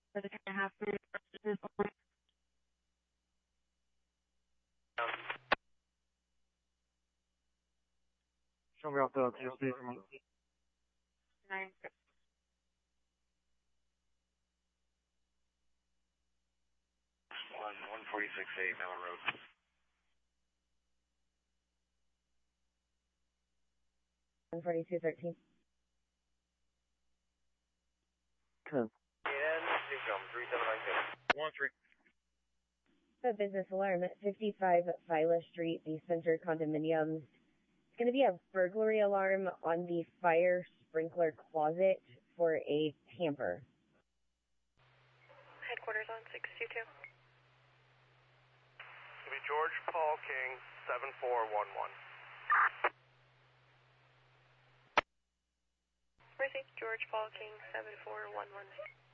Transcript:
for the 10.5 minutes. Show me off the PLC from 9. 146A Miller Road. One 4213. 10. And Newcomb, 3792. 1-3. The business alarm at 55 Phyla Street, the Center Condominiums. It's going to be a burglary alarm on the fire sprinkler closet for a camper. Headquarters on 622. It'll be George Paul King, 7411. Mercy, George Paul King, 7411.